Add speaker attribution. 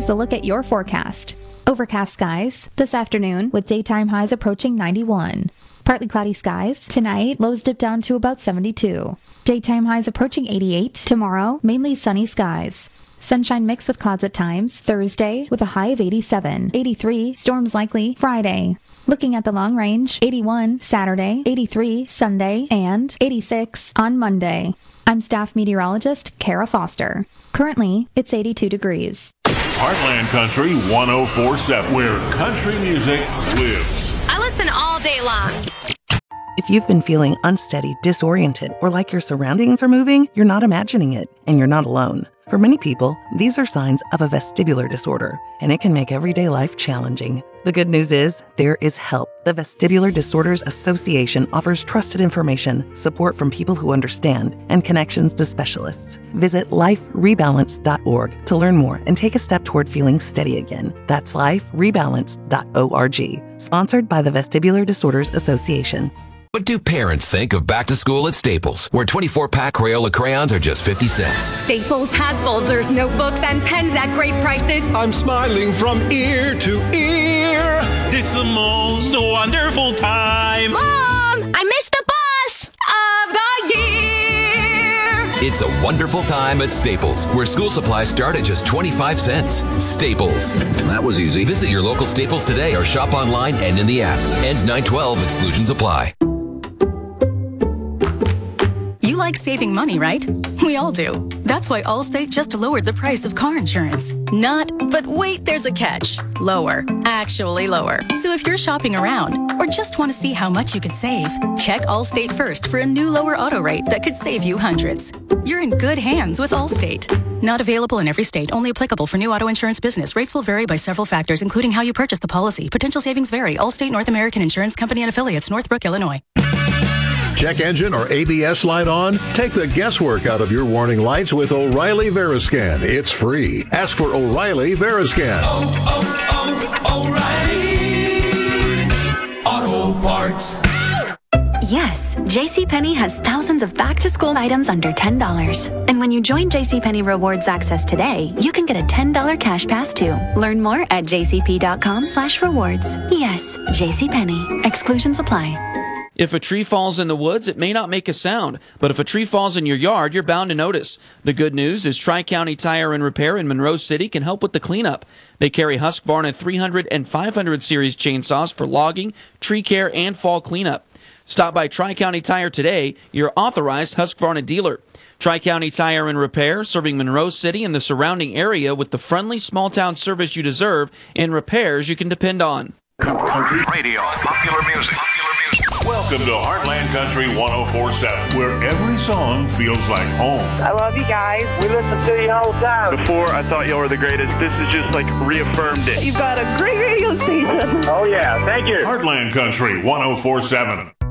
Speaker 1: Here's a look at your forecast. Overcast skies this afternoon with daytime highs approaching 91. Partly cloudy skies. Tonight, lows dip down to about 72. Daytime highs approaching 88. Tomorrow, mainly sunny skies. Sunshine mixed with clouds at times. Thursday, with a high of 87. 83, storms likely Friday. Looking at the long range, 81 Saturday, 83 Sunday, and 86 on Monday. I'm staff meteorologist Kara Foster. Currently, it's 82 degrees.
Speaker 2: Heartland Country 104.7, where country music lives.
Speaker 3: I listen all day long.
Speaker 4: If you've been feeling unsteady, disoriented, or like your surroundings are moving, you're not imagining it, and you're not alone. For many people, these are signs of a vestibular disorder, and it can make everyday life challenging. The good news is, there is help. The Vestibular Disorders Association offers trusted information, support from people who understand, and connections to specialists. Visit liferebalance.org to learn more and take a step toward feeling steady again. That's liferebalance.org. Sponsored by the Vestibular Disorders Association.
Speaker 5: What do parents think of back to school at Staples, where 24-pack Crayola crayons are just 50 cents?
Speaker 3: Staples has folders, notebooks, and pens at great prices.
Speaker 6: I'm smiling from ear to ear.
Speaker 7: It's the most wonderful time.
Speaker 3: Mom, I missed the bus of the year.
Speaker 5: It's a wonderful time at Staples, where school supplies start at just 25 cents. Staples.
Speaker 6: That was easy.
Speaker 5: Visit your local Staples today or shop online and in the app. Ends 9/12. Exclusions apply.
Speaker 8: You like saving money, right? We all do. That's why Allstate just lowered the price of car insurance. But wait, there's a catch. Lower. Actually lower. So if you're shopping around or just want to see how much you could save, check Allstate first for a new lower auto rate that could save you hundreds. You're in good hands with Allstate. Not available in every state. Only applicable for new auto insurance business. Rates will vary by several factors, including how you purchase the policy. Potential savings vary. Allstate North American Insurance Company and Affiliates, Northbrook, Illinois.
Speaker 9: Check engine or ABS light on? Take the guesswork out of your warning lights with O'Reilly Veriscan. It's free. Ask for O'Reilly Veriscan.
Speaker 7: O'Reilly Auto Parts.
Speaker 10: Yes, JCPenney has thousands of back-to-school items under $10. And when you join JCPenney Rewards Access today, you can get a $10 cash pass too. Learn more at jcp.com/rewards. Yes, JCPenney. Exclusions apply.
Speaker 11: If a tree falls in the woods, it may not make a sound, but if a tree falls in your yard, you're bound to notice. The good news is Tri-County Tire and Repair in Monroe City can help with the cleanup. They carry Husqvarna 300 and 500 series chainsaws for logging, tree care, and fall cleanup. Stop by Tri-County Tire today, your authorized Husqvarna dealer. Tri-County Tire and Repair, serving Monroe City and the surrounding area with the friendly small-town service you deserve and repairs you can depend on.
Speaker 2: Country radio, popular music. Welcome to Heartland Country 104.7, where every song feels like home.
Speaker 12: I love you guys. We listen to you all the time.
Speaker 13: Before, I thought y'all were the greatest. This is just like reaffirmed it.
Speaker 12: You've got a great radio station.
Speaker 13: Oh, yeah. Thank you.
Speaker 2: Heartland Country 104.7.